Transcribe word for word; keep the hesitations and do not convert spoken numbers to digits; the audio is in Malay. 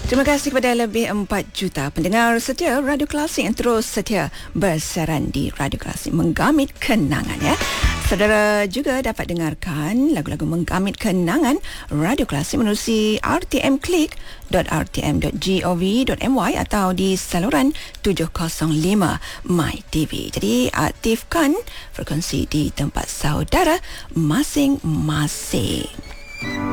Terima kasih kepada lebih empat juta pendengar setia Radio Klasik yang terus setia bersiaran di Radio Klasik Menggamit Kenangan ya. Saudara juga dapat dengarkan lagu-lagu menggamit kenangan Radio Klasik menerusi r t m click dot r t m dot gov dot m y atau di saluran tujuh kosong lima My T V. Jadi aktifkan frekuensi di tempat saudara masing-masing.